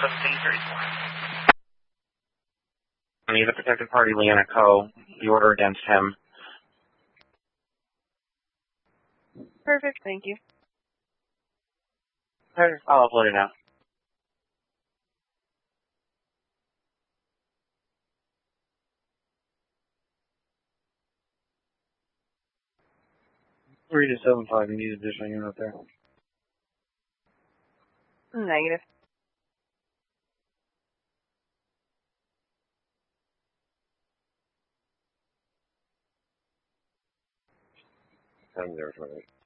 The protected party, Leanna Coe, the order against him. Perfect, thank you. I'll upload it now. Three to 7-5, you need additional unit up there. Negative. I'm there for it.